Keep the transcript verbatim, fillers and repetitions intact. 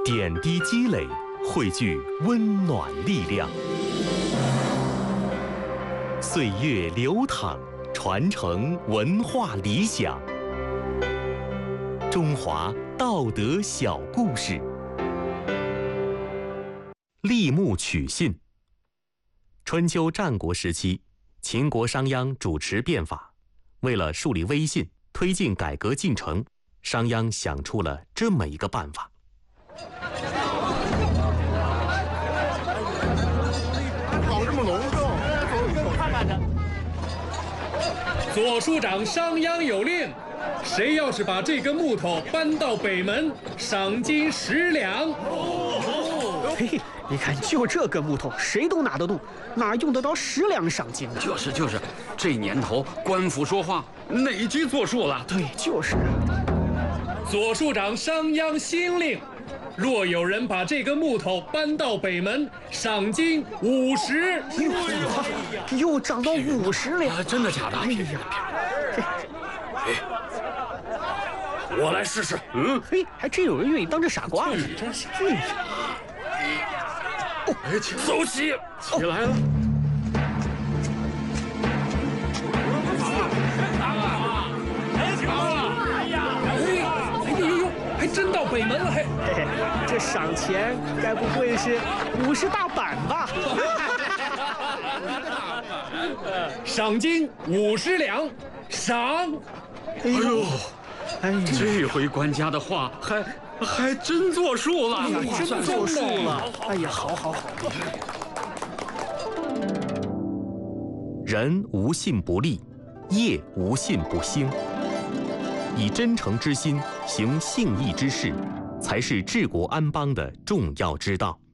点滴积累，汇聚温暖力量。岁月流淌，传承文化理想。中华道德小故事。立木取信。春秋战国时期，秦国商鞅主持变法，为了树立威信，推进改革进程，商鞅想出了这么一个办法。 搞这么隆重，看看他。 左庶长商鞅有令，谁要是把这根木头搬到北门，赏金十两。 嘿，你看，就这根木头，谁都拿得动，哪用得着十两赏金呢？ 就是就是，这年头官府说话，哪句作数了？ 对，就是啊。 左庶长商鞅新令，若有人把这根木头搬到北门，赏金五十。 哎呦，又涨到五十了！ 啊，真的假的？ 哎呀， 哎，我来试试。嗯， 嘿，还真有人愿意当这傻瓜呢。 真是。 哎，走起，起来了。 还真到北门了，嘿！ 嘿嘿，这赏钱该不会是五十大板吧？ 赏金五十两，赏！ 哎呦， 哎呀， 这回官家的话还还真作数了， 哎呀，真作数了！哎呀，好好好。 人无信不立，业无信不兴。以真诚之心行信义之事，才是治国安邦的重要之道。